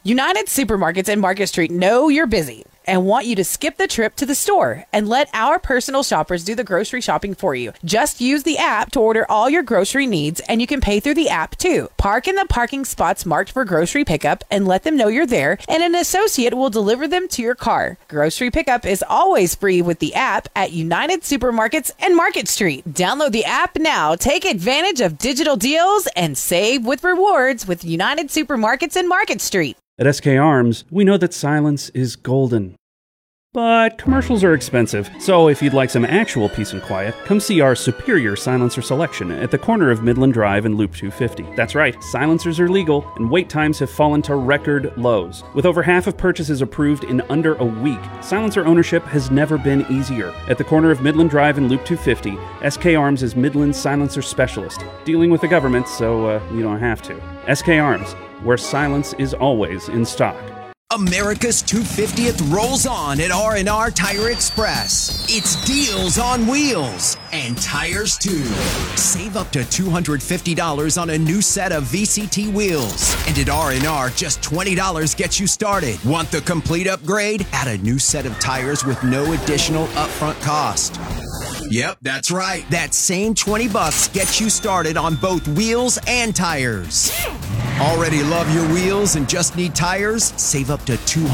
United Supermarkets and Market Street know you're busy and want you to skip the trip to the store and let our personal shoppers do the grocery shopping for you. Just use the app to order all your grocery needs, and you can pay through the app too. Park in the parking spots marked for grocery pickup and let them know you're there, and an associate will deliver them to your car. Grocery pickup is always free with the app at United Supermarkets and Market Street. Download the app now. Take advantage of digital deals and save with rewards with United Supermarkets and Market Street. At SK Arms, we know that silence is golden. But commercials are expensive, so if you'd like some actual peace and quiet, come see our superior silencer selection at the corner of Midland Drive and Loop 250. That's right, silencers are legal, and wait times have fallen to record lows. With over half of purchases approved in under a week, silencer ownership has never been easier. At the corner of Midland Drive and Loop 250, SK Arms is Midland's silencer specialist, dealing with the government so you don't have to. SK Arms, where silence is always in stock. America's 250th rolls on at R&R Tire Express. It's deals on wheels and tires too. Save up to $250 on a new set of VCT wheels. And at R&R, just $20 gets you started. Want the complete upgrade? Add a new set of tires with no additional upfront cost. Yep, that's right. That same $20 gets you started on both wheels and tires. Already love your wheels and just need tires? Save up to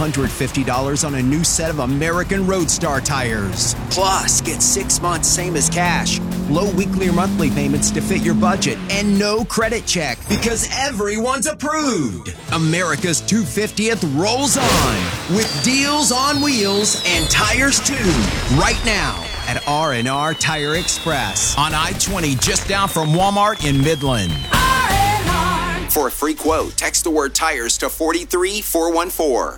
$250 on a new set of American Roadstar tires. Plus, get 6 months same as cash, low weekly or monthly payments to fit your budget, and no credit check because everyone's approved. America's 250th rolls on with deals on wheels and tires too. Right now at R&R Tire Express on I-20 just down from Walmart in Midland. For a free quote, text the word tires to 43414.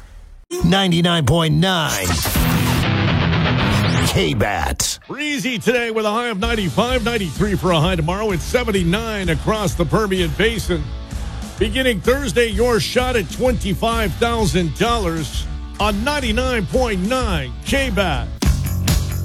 99.9 K-Bat. Breezy today with a high of 95, 93 for a high tomorrow. It's 79 across the Permian Basin. Beginning Thursday, your shot at $25,000 on 99.9 K-Bat.